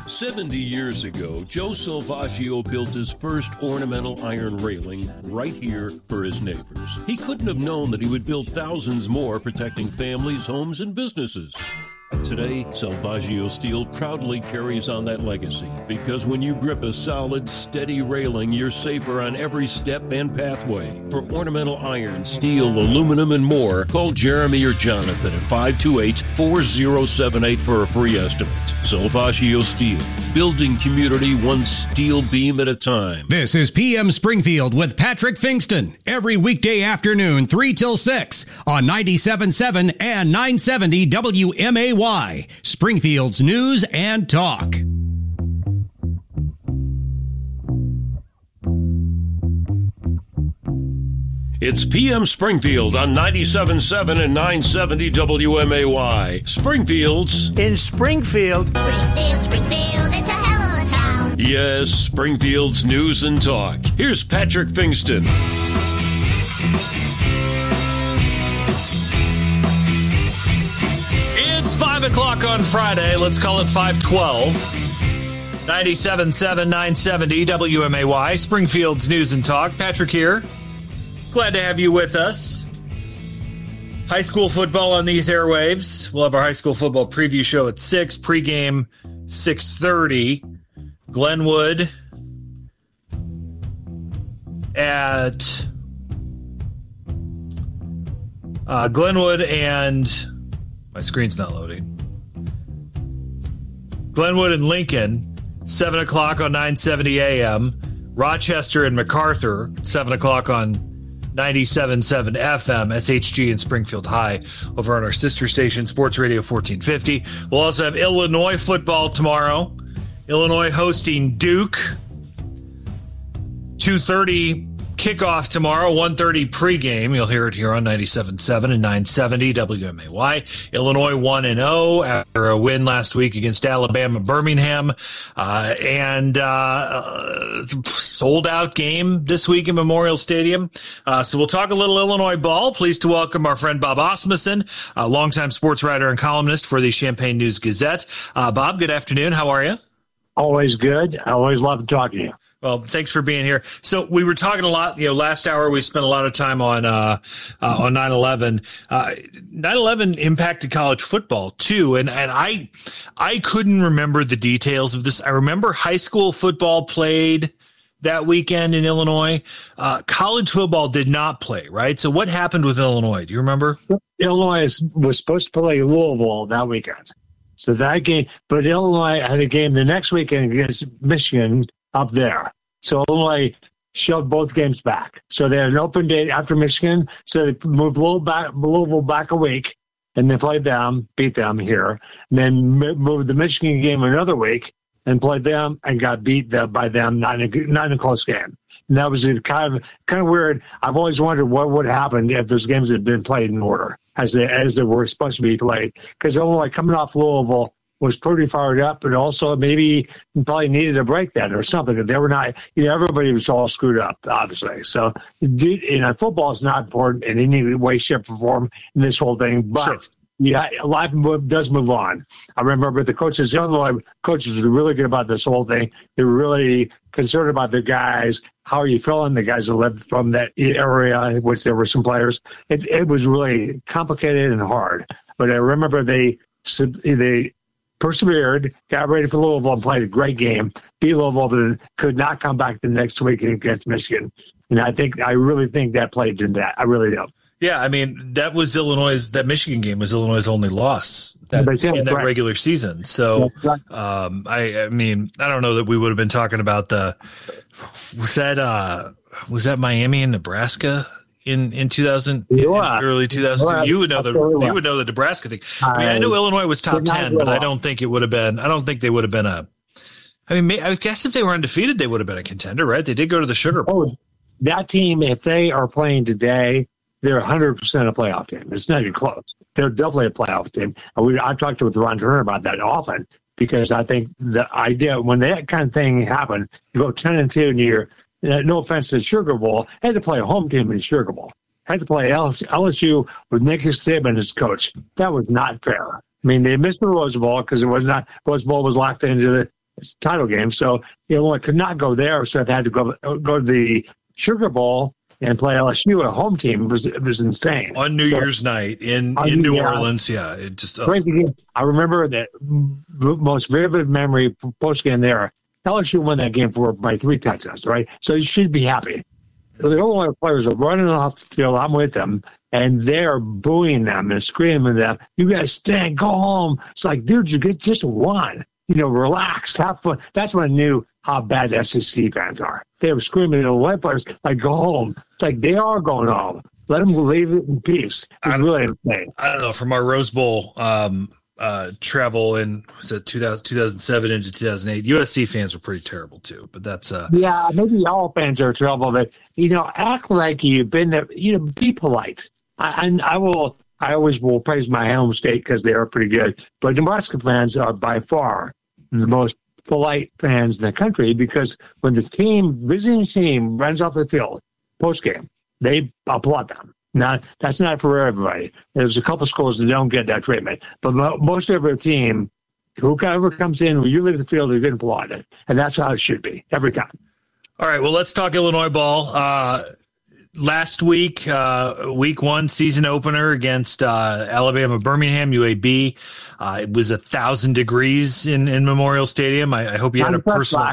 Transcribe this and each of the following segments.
70 years ago, Joe Salvaggio built his first ornamental iron railing right here for his neighbors. He couldn't have known that he would build thousands more protecting families, homes, and businesses. Today, Salvaggio Steel proudly carries on that legacy because when you grip a solid, steady railing, you're safer on every step and pathway. For ornamental iron, steel, aluminum, and more, call Jeremy or Jonathan at 528-4078 for a free estimate. Salvaggio Steel, building community one steel beam at a time. This is PM Springfield with Patrick Fingston. Every weekday afternoon, 3 till 6 on 97.7 and 970 WMAY. Springfield's News and Talk. It's PM Springfield on 97.7 and 970 WMAY. Springfield's in Springfield. Springfield, it's a hell of a town. Yes, Springfield's News and Talk. Here's Patrick Fingston. It's 5 o'clock on Friday. Let's call it 5:12. 97.7, 970 WMAY. Springfield's News and Talk. Patrick here. Glad to have you with us. High school football on these airwaves. We'll have our high school football preview show at 6, pregame 6:30. Glenwood at Glenwood and my screen's not loading. Glenwood and Lincoln, 7 o'clock on 970 AM. Rochester and MacArthur, 7 o'clock on 97.7 FM, SHG and Springfield High over on our sister station, Sports Radio 1450. We'll also have Illinois football tomorrow. Illinois hosting Duke. 2:30 kickoff tomorrow, 1:30 pregame. You'll hear it here on 97.7 and 970 WMAY. Illinois 1-0 after a win last week against Alabama Birmingham. And sold out game this week in Memorial Stadium. So we'll talk a little Illinois ball. Pleased to welcome our friend Bob Asmussen, a longtime sports writer and columnist for the Champaign News-Gazette. Bob, good afternoon. How are you? Always good. I always love talking to you. Well, thanks for being here. So we were talking a lot, last hour we spent a lot of time on 9/11. 9/11 impacted college football too. And I couldn't remember the details of this. I remember high school football played that weekend in Illinois. College football did not play, right? So what happened with Illinois? Do you remember? Illinois was supposed to play Louisville that weekend. So that game, but Illinois had a game the next weekend against Michigan up there. So Illinois shoved both games back. So they had an open date after Michigan. So they moved Louisville back a week, and they played them, beat them here. And then moved the Michigan game another week and played them and got beat by them, not in a close game. And that was kind of weird. I've always wondered what would happen if those games had been played in order as they were supposed to be played. Because Illinois coming off Louisville was pretty fired up, but also maybe probably needed a break then or something. They were not, everybody was all screwed up, obviously. So, football is not important in any way, shape, or form in this whole thing. But, sure. Life does move on. I remember the coaches, the Illinois coaches were really good about this whole thing. They were really concerned about their guys. How are you feeling? The guys that lived from that area, which there were some players. It was really complicated and hard. But I remember they persevered, got ready for Louisville, and played a great game. Beat Louisville, but could not come back the next week against Michigan. And I really think that played into that. I really do. Yeah, I mean, that Michigan game was Illinois' only loss in that regular season. So, I mean, I don't know that we would have been talking about was that Miami and Nebraska in 2000, early 2002? You would know the Nebraska thing. I mean, I know Illinois was top 10, but I don't think they would have been I guess if they were undefeated, they would have been a contender, right? They did go to the Sugar Bowl. That team, if they are playing today, they're 100% a playoff team. It's not even close. They're definitely a playoff team. I've talked with Ron Turner about that often because I think the idea when that kind of thing happened, you go 10-2 and you're, no offense to the Sugar Bowl, had to play a home team in the Sugar Bowl. Had to play LSU with Nick Saban as coach. That was not fair. I mean, they missed the Rose Bowl because Rose Bowl was locked into title game. So Illinois could not go there, so they had to go to the Sugar Bowl and play LSU, a home team. It was insane. On New Year's night in New Orleans, yeah. It just crazy game. I remember that most vivid memory post game there. LSU won that game by 3 touchdowns, right? So you should be happy. The Illinois players are running off the field. I'm with them, and they're booing them and screaming at them. You guys stink, go home. It's like, dude, you get just one. Relax, have fun. That's when I knew how bad the SEC fans are. They were screaming at the white players, like, go home. It's like they are going home. Let them leave it in peace. It's really insane. I don't know. From our Rose Bowl travel in 2007 into 2008, USC fans were pretty terrible too. But that's yeah, maybe all fans are terrible. But act like you've been there. Be polite. I always will praise my home state because they are pretty good. But Nebraska fans are by far the most polite fans in the country, because when the visiting team runs off the field post game, they applaud them. Now, that's not for everybody. There's a couple schools that don't get that treatment, but most of our team, whoever comes in, when you leave the field, they're getting applauded, and that's how it should be every time. All right, well, let's talk Illinois ball. Last week, week 1 season opener against Alabama Birmingham, UAB. It was 1,000 degrees in Memorial Stadium. I hope you had a personal,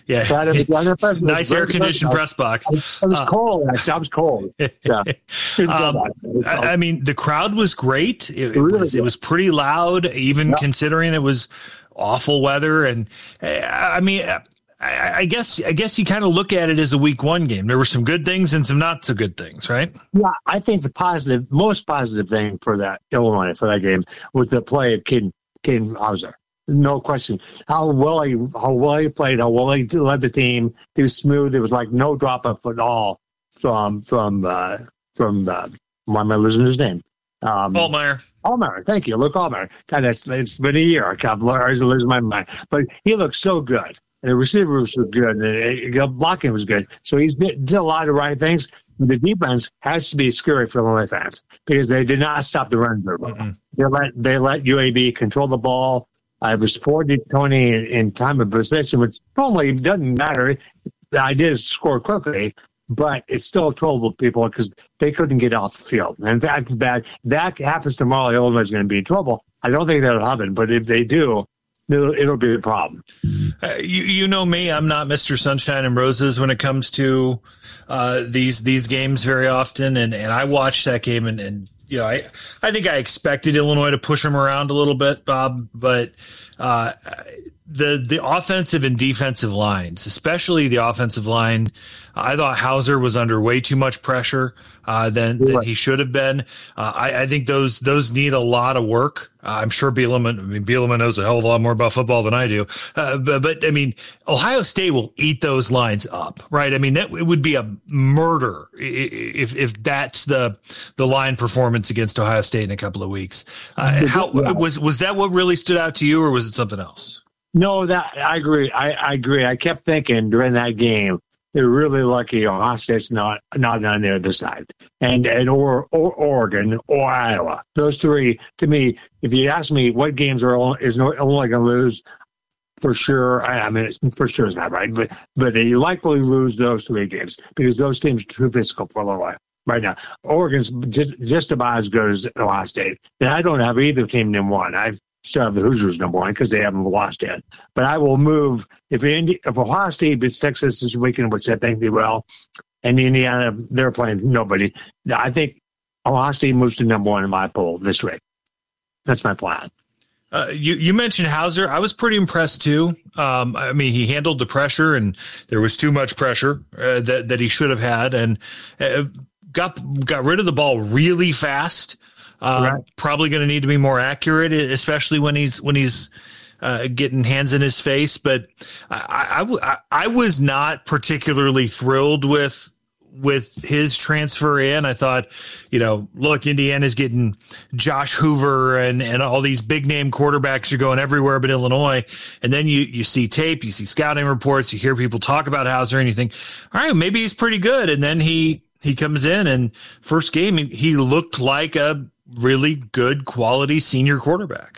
nice air conditioned press box. It was cold. I was cold. Yeah. I mean, the crowd was great. It was pretty loud, even considering it was awful weather. And I mean, I guess you kind of look at it as a week 1 game. There were some good things and some not so good things, right? Yeah, I think the most positive thing for that Illinois for that game was the play of Caden Hauser. No question. How well he played, how well he led the team. He was smooth. There was like no drop off at all from why am I losing his name? Altmaier. Altmaier, thank you. Luke Altmaier. God, it's been a year. I can't lose my mind. But he looked so good. And the receivers were good. And the blocking was good. So he did a lot of right things. The defense has to be scary for Illinois fans because they did not stop the run very well. Mm-hmm. They let UAB control the ball. It was 40-20 in time of possession, which normally doesn't matter. The idea is to score quickly, but it's still trouble people because they couldn't get off the field. And that's bad. That happens tomorrow. Illinois is going to be in trouble. I don't think that'll happen, but if they do, it'll be a problem. You know me, I'm not Mr. Sunshine and Roses when it comes to these games very often. And I watched that game and I think I expected Illinois to push them around a little bit, Bob, but the offensive and defensive lines, especially the offensive line, I thought Hauser was under way too much pressure than he should have been. I think those need a lot of work. I'm sure Bielema knows a hell of a lot more about football than I do. But I mean, Ohio State will eat those lines up, right? I mean, it would be a murder if that's the line performance against Ohio State in a couple of weeks. Was that what really stood out to you, or was it something else? No, I agree. I agree. I kept thinking during that game, they're really lucky Ohio State's not on the other side, or Oregon or Iowa. Those three, to me, if you ask me what games is Illinois going to lose, for sure. I mean, for sure is not right, but they likely lose those 3 games because those teams are too physical for Illinois right now. Oregon's just about as good as Ohio State, and I don't have either team in one. I still have the Hoosiers number 1 because they haven't lost yet. But I will move if Ohio State beats Texas this weekend, which I think they will, and Indiana, they're playing nobody. I think Ohio State moves to number 1 in my poll this week. That's my plan. You mentioned Hauser. I was pretty impressed too. I mean, he handled the pressure, and there was too much pressure that he should have had, and got rid of the ball really fast. Right. Probably going to need to be more accurate, especially when he's getting hands in his face. But I was not particularly thrilled with his transfer in. I thought, look, Indiana's getting Josh Hoover and all these big name quarterbacks are going everywhere but Illinois. And then you see tape, you see scouting reports, you hear people talk about Hauser, and you think, all right, maybe he's pretty good. And then he comes in, and first game he looked like a really good quality senior quarterback.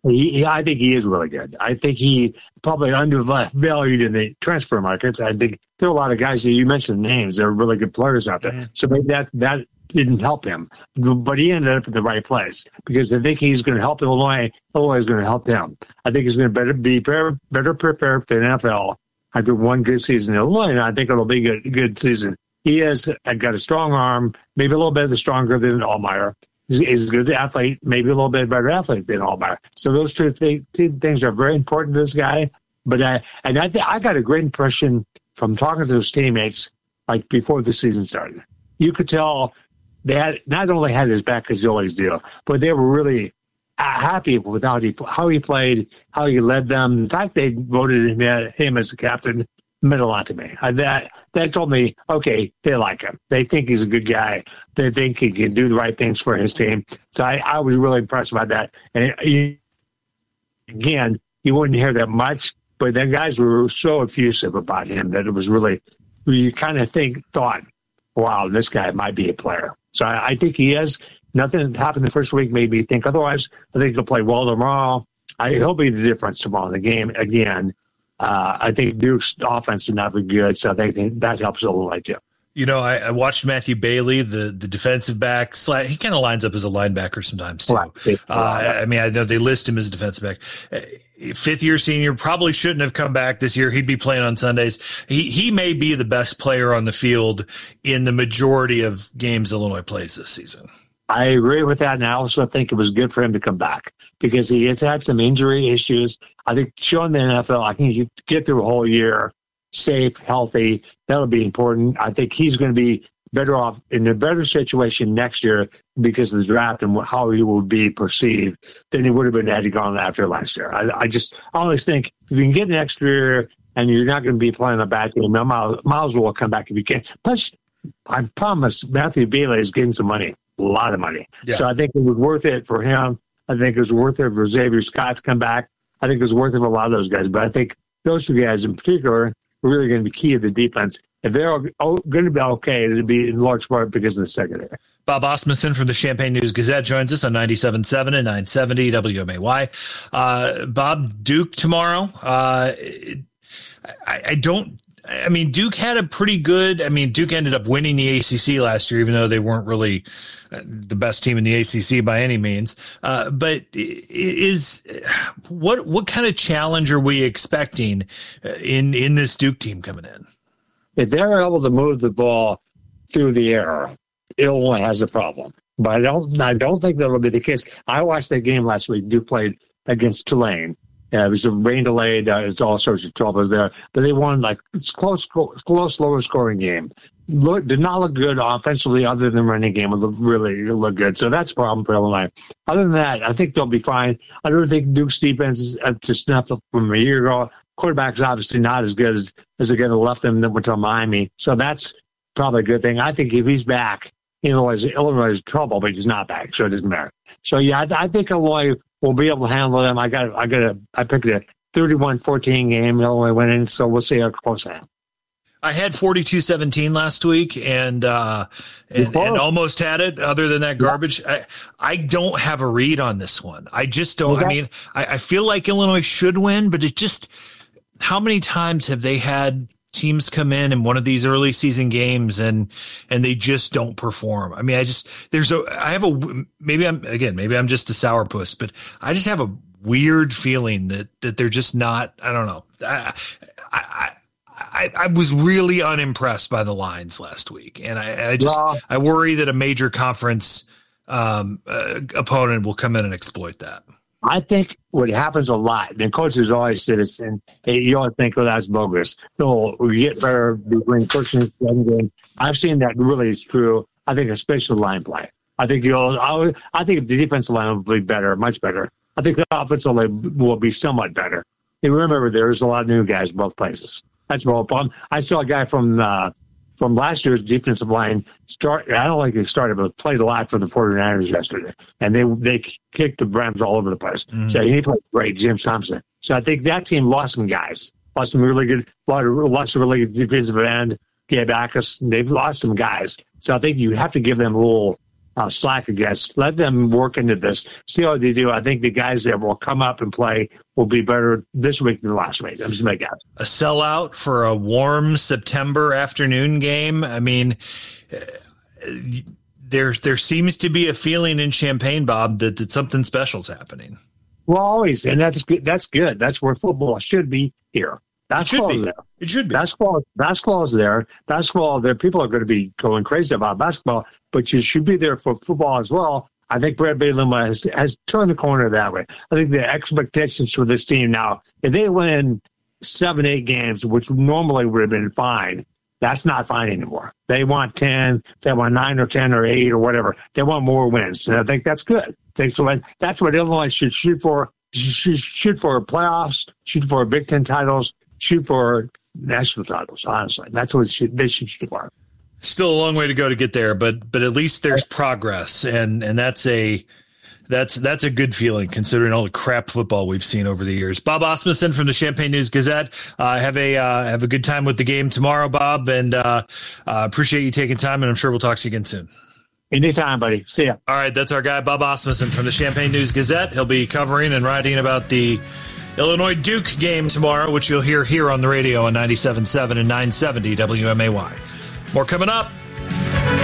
I think he is really good. I think he probably undervalued in the transfer markets. I think there are a lot of guys that you mentioned names. There are really good players out there. So maybe that didn't help him, but he ended up in the right place because I think he's going to help Illinois. Illinois is going to help him. I think he's going to be better prepared for the NFL after one good season in Illinois, and I think it'll be a good season. He has got a strong arm, maybe a little bit stronger than Allmeyer. He's a good athlete, maybe a little bit better athlete than Allmeyer. So those two things are very important to this guy. But I got a great impression from talking to his teammates like before the season started. You could tell they had not only had his back as they always do, but they were really happy with how he played, how he led them. In fact, they voted him as the captain. Meant a lot to me. That told me, okay, they like him. They think he's a good guy. They think he can do the right things for his team. So I was really impressed by that. And again, you wouldn't hear that much, but the guys were so effusive about him that it was really, you kind of thought, wow, this guy might be a player. So I think he is. Nothing that happened the first week made me think otherwise. I think he'll play well tomorrow. He'll be the difference tomorrow in the game again. I think Duke's offense is not very good, so I think that helps a little too. You know, I watched Matthew Bailey, the defensive back. He kind of lines up as a linebacker sometimes too. Right. I know they list him as a defensive back. Fifth-year senior, probably shouldn't have come back this year. He'd be playing on Sundays. He may be the best player on the field in the majority of games Illinois plays this season. I agree with that, and I also think it was good for him to come back because he has had some injury issues. I think showing the NFL, I can get through a whole year safe, healthy. That'll be important. I think he's going to be better off in a better situation next year because of the draft and how he will be perceived than he would have been had he gone after last year. I always think if you can get an extra year and you're not going to be playing a bad game, might as well come back if you can. Plus, I promise Matthew Bailey is getting some money. A lot of money. Yeah. So I think it was worth it for him. I think it was worth it for Xavier Scott to come back. I think it was worth it for a lot of those guys. But I think those two guys in particular are really going to be key to the defense. If they're going to be okay, it'll be in large part because of the secondary. Bob Osmundson from the Champaign News-Gazette joins us on 97.7 and 970 WMAY. Bob, Duke tomorrow. Duke had a pretty good. Duke ended up winning the ACC last year, even though they weren't really the best team in the ACC by any means. But what kind of challenge are we expecting in this Duke team coming in? If they're able to move the ball through the air, Illinois has a problem. But I don't think that'll be the case. I watched that game last week. Duke played against Tulane. It was a rain delayed. There's all sorts of troubles there. But they won it's close, lower scoring game. Did not look good offensively other than running game. It really look good. So that's a problem for Illinois. Other than that, I think they'll be fine. I don't think Duke's defense is up to snuff from a year ago. Quarterback's obviously not as good as the guy that left them that went to Miami. So that's probably a good thing. I think if he's back, Illinois is in trouble, but he's not back, so it doesn't matter. So, yeah, I think Illinois will be able to handle them. I picked a 31-14 game. Illinois went in, so we'll see how close I am. I had 42-17 last week and almost had it other than that garbage. I don't have a read on this one. I just don't. Okay. I feel like Illinois should win, but it just, how many times have they had teams come in one of these early season games and they just don't perform? maybe I'm just a sourpuss, but I just have a weird feeling that they're just not, I don't know. I was really unimpressed by the lines last week, and I worry that a major conference opponent will come in and exploit that. I think what happens a lot, and coaches always say this, and you always think, oh, that's bogus. No, we get better between first and second game. I've seen that really is true. I think especially line play. I think the defensive line will be better, much better. I think the offensive line will be somewhat better. And remember, there's a lot of new guys both places. That's the whole problem. I saw a guy from last year's defensive line start. I don't like he started, but played a lot for the 49ers yesterday. And they kicked the Rams all over the place. Mm-hmm. So he played great, James Thompson. So I think that team lost some guys. Lost some really good, lost some really good defensive end, Gabe Backus. They've lost some guys. So I think you have to give them a little slack, I guess. Let them work into this. See how they do. I think the guys that will come up and play will be better this week than last week. I'm just my guess. A sellout for a warm September afternoon game. I mean, there seems to be a feeling in Champaign, Bob, that something special's happening. Well, always, and that's good. That's good. That's where football should be here. Basketball is there. It should be. Basketball is there. Basketball, there. People are going to be going crazy about basketball, but you should be there for football as well. I think Brad Bielema has turned the corner that way. I think the expectations for this team now, if they win 7-8 games, which normally would have been fine, that's not fine anymore. They want 10. They want 9 or 10 or 8 or whatever. They want more wins, and I think that's good. So that's what Illinois should shoot for. Shoot for playoffs. Shoot for Big Ten titles. Shoot for national titles. Honestly, that's what they should shoot for. Still a long way to go to get there, but at least there's progress, and that's a good feeling considering all the crap football we've seen over the years. Bob Asmussen from the Champaign News-Gazette. Have a good time with the game tomorrow, Bob, and appreciate you taking time, and I'm sure we'll talk to you again soon. Anytime, buddy. See ya. All right, that's our guy, Bob Asmussen from the Champaign News-Gazette. He'll be covering and writing about the Illinois Duke game tomorrow, which you'll hear here on the radio on 97.7 and 970 WMAY. More coming up.